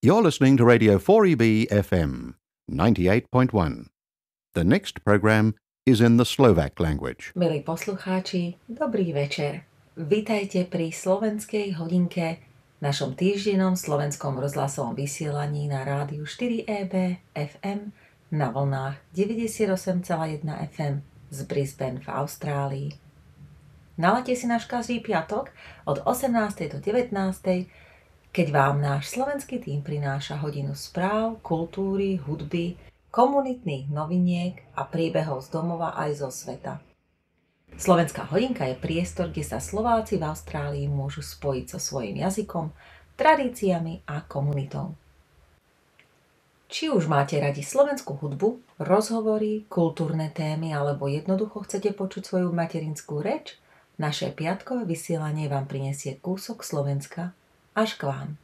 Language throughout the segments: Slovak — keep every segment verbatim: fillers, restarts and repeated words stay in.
You're listening to Radio four E B F M ninety-eight point one. The next program is in the Slovak language. Milí poslucháči, dobrý večer. Vitajte pri slovenskej hodinke, našom týždennom slovenskom rozhlasovom vysielaní na rádiu štyri E B F M na vlnách deväťdesiatosem celá jedna F M z Brisbane v Austrálii. Naladte si náš každý piatok od osemnástej do devätnástej, keď vám náš slovenský tím prináša hodinu správ, kultúry, hudby, komunitných noviniek a príbehov z domova aj zo sveta. Slovenská hodinka je priestor, kde sa Slováci v Austrálii môžu spojiť so svojím jazykom, tradíciami a komunitou. Či už máte radi slovenskú hudbu, rozhovory, kultúrne témy alebo jednoducho chcete počuť svoju materinskú reč, naše piatkové vysielanie vám prinesie kúsok Slovenska až k vám.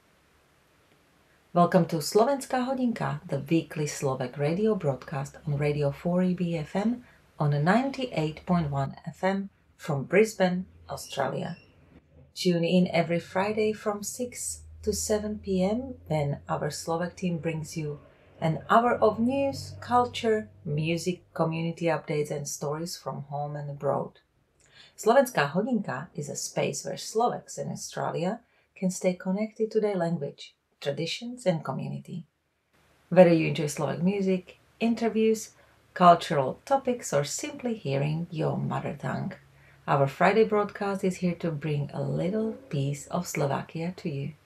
Welcome to Slovenská hodinka, the weekly Slovak radio broadcast on Radio four E B F M on ninety-eight point one F M from Brisbane, Australia. Tune in every Friday from six to seven P M when our Slovak team brings you an hour of news, culture, music, community updates and stories from home and abroad. Slovenská hodinka is a space where Slovaks in Australia can stay connected to their language, traditions and community. Whether you enjoy Slovak music, interviews, cultural topics or simply hearing your mother tongue, our Friday broadcast is here to bring a little piece of Slovakia to you.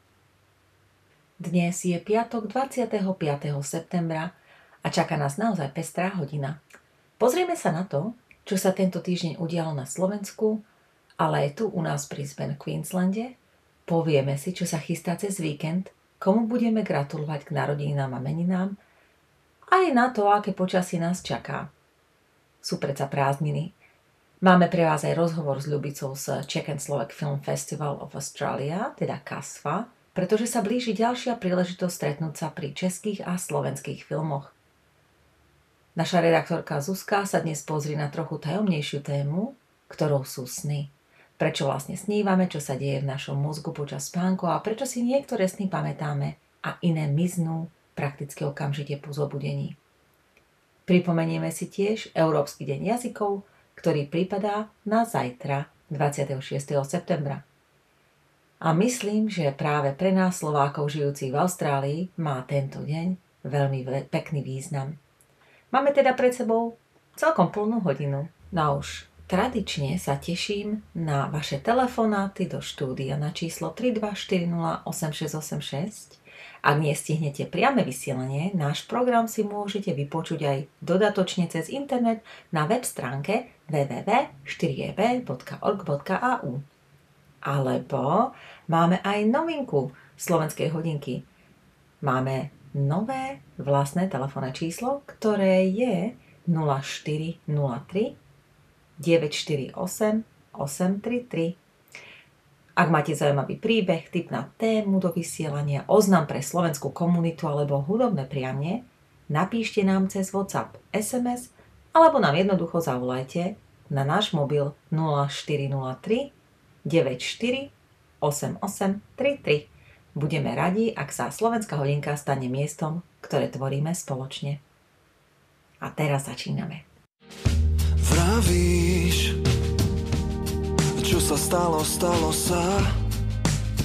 Dnes je piatok dvadsiateho piateho septembra a čaká nás naozaj pestrá hodina. Pozrieme sa na to, čo sa tento týždeň udialo na Slovensku, ale aj tu u nás v Brisbane, Queenslande. Povieme si, čo sa chystá cez víkend, komu budeme gratulovať k narodeninám a meninám, aj na to, aké počasie nás čaká. Sú predsa prázdniny. Máme pre vás aj rozhovor s Ľubicou z Czech and Slovak Film Festival of Australia, teda KASFA, pretože sa blíži ďalšia príležitosť stretnúť sa pri českých a slovenských filmoch. Naša redaktorka Zuzka sa dnes pozrie na trochu tajomnejšiu tému, ktorou sú sny. Prečo vlastne snívame, čo sa deje v našom mozgu počas spánku a prečo si niektoré sny pamätáme a iné miznú prakticky okamžite po zobudení. Pripomenieme si tiež Európsky deň jazykov, ktorý pripadá na zajtra, dvadsiateho šiesteho septembra. A myslím, že práve pre nás Slovákov žijúcich v Austrálii má tento deň veľmi pekný význam. Máme teda pred sebou celkom plnú hodinu. No už tradične sa teším na vaše telefonáty do štúdia na číslo tri dva štyri nula osem šesť osem šesť. Ak nestihnete priame vysielanie, náš program si môžete vypočuť aj dodatočne cez internet na web stránke w w w bodka štyri e b bodka org bodka a u. Alebo máme aj novinku slovenskej hodinky. Máme nové vlastné telefónne číslo, ktoré je nula štyri nula tri deväť štyri osem osem tri tri. Ak máte zaujímavý príbeh, tip na tému do vysielania, oznam pre slovenskú komunitu alebo hudobné prianie, napíšte nám cez WhatsApp, es em es alebo nám jednoducho zavolajte na náš mobil nula štyri nula tri deväť štyri osem osem tri tri. Budeme radi, ak sa Slovenská hodinka stane miestom, ktoré tvoríme spoločne. A teraz začíname. Vravíš, čo sa stalo, stalo sa.